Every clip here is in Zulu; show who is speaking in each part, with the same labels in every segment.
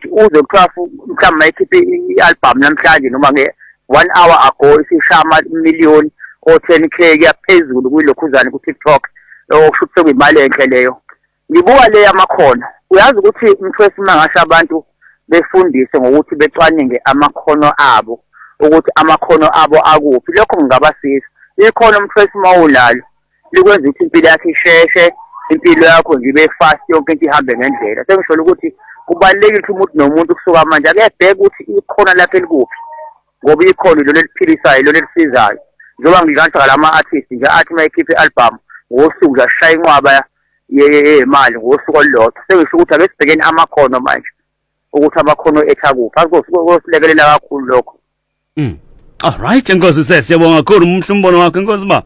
Speaker 1: ukuthi uze kuthiwa mhlawumbe mayikhiphe i-album namhlanje noma nge-1 hour ago isishama million or 10K kuyaphezulu kuyilokhuzane ku-TikTok okusho ukuthi sekuyimali enhle leyo. Ngibuka le yamakhono. Uyazi ukuthi mfowethu mangasho abantu befundise ngokuthi becwaninge amakhono abo ukuthi amakhono abo akuphi, lokho kungabasiza. Ikhono mfowethu mawulalo likwenza ukuthi impilo yakhe isheshe, impilo yakho nje ibe fast, yonke into ihambe ngendlela. Sengisho ukuthi kubalulekile ukuthi umuntu nomuntu kusuka manje akebheka ukuthi ikhono lakhe likuphi, ngoba ikhono lo leliphilisayo lo lelisizayo. Njengoba ngikantsha lama artist nje athi mayikhiphe album ngosuku nje ashaya inqwaba yemali ngosuku olulodwa. Sengisho ukuthi ake sibhekeni amakhono manje ukuthi amakhono ethu akuphi, akuzosilekelela kakhulu lokho.
Speaker 2: All right, enkosi siyabonga kakhulu umhlobo wakho enkosi ba.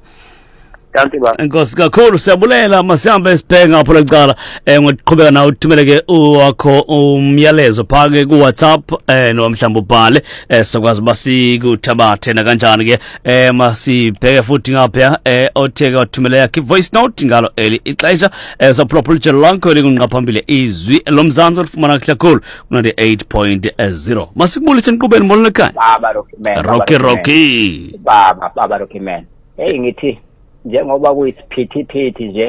Speaker 2: Enkosi kakhulu siyabulela masihambe esibheke ngapho lecala ngokuqhubeka nawe uthumeleke wakho umyalezo phake ku WhatsApp noma mhlawumbe ubhale sokwazi basikuthabathe na kanjani ke masibheke futhi ngapha otheka wathumela yakhe voice note ngalo eli ixesha so properly lonke likunqa phambili izwi lomzansi olifumana kahle kakhulu kuna 8.0 masikubulise enqubeni molweni ekhaya
Speaker 3: baba
Speaker 2: Rocky
Speaker 3: baba Rocky man hey ngithi njengoba kuyisiphithiphithi nje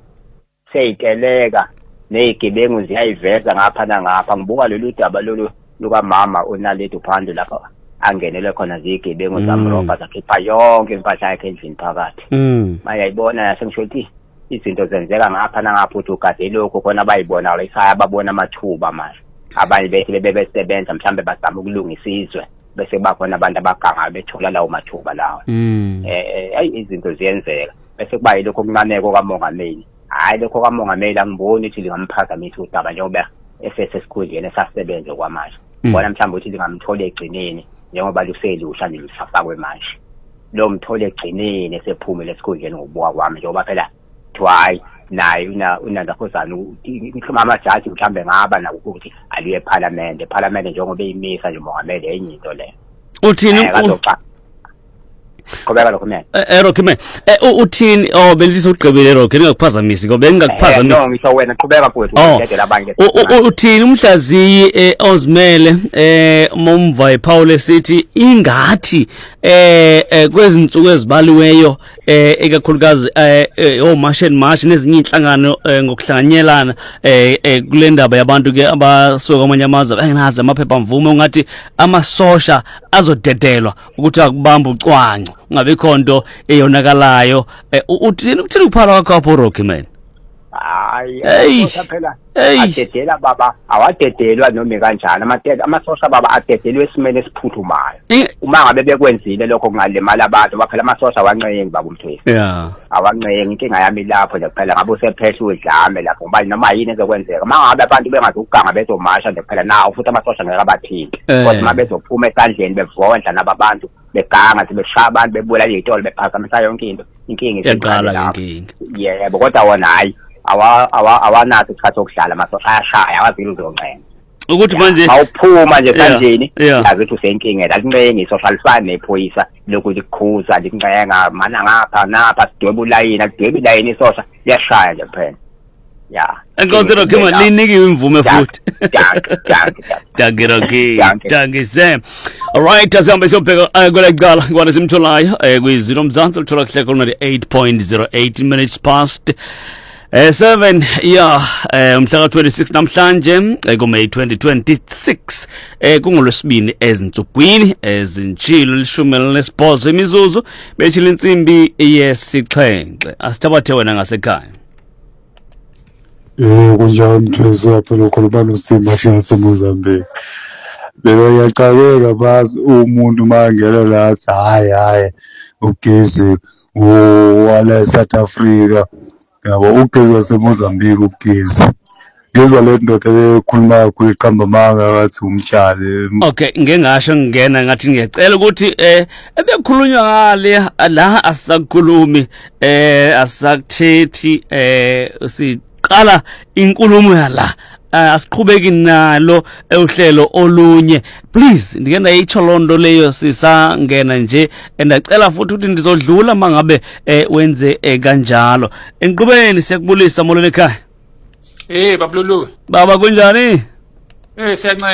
Speaker 3: seyiteleka nezigebengu ziyayiveza ngapha nangapha ngibuka lolu daba lolu lukamama uNaledi uphando lapha angenele khona zigebengu zamroba zakhipha yonke impahla yakhe endlini phakathi mayayibona yasengisho ukuthi izinto zenzeka ngapha nangapha uthi ugade lokho khona bayibona la isaya babona amathuba manje abanye bethi bebesebenza mhlambe bazama ukulungisa izwe bese bakhona abantu abaganga bethola lawo mathuba lawo izinto ziyenzeka bese kuba yilokho kunaneko kamongameli hayi lokho kamongameli angiboni ukuthi lingamphazamisa udaba njengoba esesikhundleni esasebenze kwamanje bona mhlawumbe ukuthi lingamthola egcineni njengoba luselusha nje lusafakwe manje lo mthola egcineni esephumile esikhundleni ngokubuka kwami njengoba phela twice naye unandakhozana ngikhuluma amajaji mhlambe ngaba nako ukuthi aliye eParliament njengoba eyimisa nje umongameli enye into le
Speaker 2: uthini
Speaker 3: Kubeka lokho mina
Speaker 2: Rocky man uthini belithi ugqibile Rocky ngingakuphazamisi ngoba bengingakuphazamisi
Speaker 3: no ngisho wena qhubeka mfowethu ngiyadela abanye
Speaker 2: uthini umhlaziyi ozimele momva iPaul esithi ingathi kwezinsuku ezibaliweyo ekakhulukazi march nezinye inhlangano ngokuhlanganyelana kule ndaba yabantu ke abasuka kwamanye amazwe engenazi amaphepha mvume ungathi amasosha azodedelwa ukuthi akubamba ucwanco ngabe khonto eyonakalayo uthini ukuphala kwakho Rocky man
Speaker 3: hayi phela adedela baba awadedelwa noma kanjani amasosha baba adedelwe esimene esiphuthumayo uma ngabe bekwenzile lokho kungalemala abantu baphela amasosha awancengi baba umthwesi awancengi inkinga yami lapho nje kuphela ngabe usephehla udlame lapho ngoba noma yini ezokwenzeka uma ngabe abantu bengazuganga bezomasha nje kuphela nawo futhi amasosha ngeke abathinti kodwa uma bezophuma esandleni bevondla nababantu beganga sebeshaya abantu bebulala izitolo bephazamisa yonke into inkinga
Speaker 2: iqala inkinga
Speaker 3: yebo kodwa wona hayi awanathi isikhathi sokudlala amasosha ayashaya awazile uzoncenga
Speaker 2: ukuthi manje
Speaker 3: awuphuma nje sandleni yazi ukuthi usenkingela alincengi isosha lifana nephoyisa lokuthi kukhuza lincenga mana ngapha napha sidweba ulayini akudwebi ilayini isosha liyashaya nje kuphela
Speaker 2: enkosi Rocky man linikiwe imvume futhi Danke Sam. All right, asihambe siyobheka kwelecala ngwane simtholayo kwizilo mzansi lithola kuhle khona 8.08 minutes past 7 umhla ka26 namhlanje kuMay 2026 kungolwesibini ezinsukwini ezinchilo 18 imizuzu bethile insimbi yesixhenxe asithabathe wena ngasekhaya
Speaker 4: kunjalo mthwesi yapha lokho lobanosima siyaseMozambique belo yaqabeka bazi umuntu mangelo la hayi ugezi wala South Africa yabo ugezi waseMozambique ugezi ngizwa le ndoda ekhuluma kakhulu iqamba manga ngathi umtshali
Speaker 2: okay ngengasho ngingena ngathi ngiyacela ukuthi ebekhulunywa ngale la asakhulumi asakuthethi siqala inkulumo yala asiqhubeki nalo uhlelo olunye please ngena icholondo leyo sisangena nje endacela futhi ukuthi ndizodlula mangabe wenze kanjalo enqubeni siyakubulisa molweni ekhaya
Speaker 5: babululu
Speaker 2: baba kunjani
Speaker 5: siyancela